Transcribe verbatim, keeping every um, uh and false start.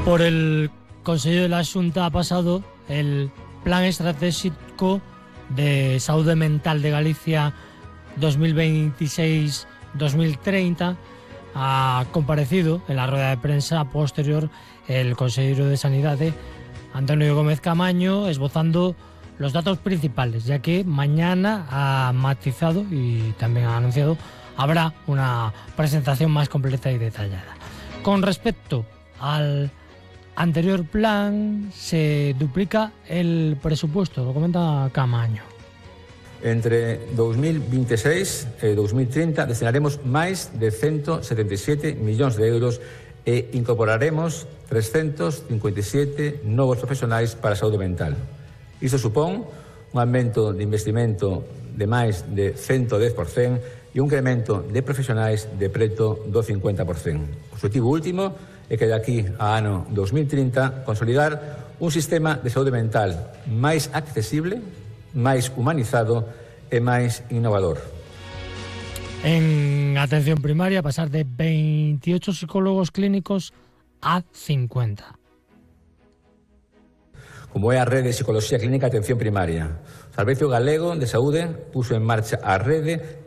Por el Consello de la Xunta ha pasado el Plan Estratégico de Saúde Mental de Galicia dos mil veintiséis dos mil treinta. Ha comparecido en la rueda de prensa posterior el consejero de Sanidade, Antonio Gómez Camaño, esbozando los datos principales, ya que mañana ha matizado y también ha anunciado habrá una presentación más completa y detallada. Con respecto al anterior plan, se duplica el presupuesto, lo comenta Camaño. Entre dos mil veintiséis e dos mil treinta destinaremos máis de ciento setenta e sete millóns de euros e incorporaremos trescentos cincuenta e sete novos profesionais para a saúde mental. Isto supón un aumento de investimento de máis de ciento dez por cento e un incremento de profesionais de preto do cincuenta por cento. O objetivo último é que de aquí a ano dos mil trinta consolidar un sistema de saúde mental máis accesible, máis humanizado e máis innovador. En atención primaria, pasar de veintiocho psicólogos clínicos a cincuenta. Como é a Rede de Psicología Clínica de Atención Primaria. O Servicio Galego de Saúde puso en marcha a rede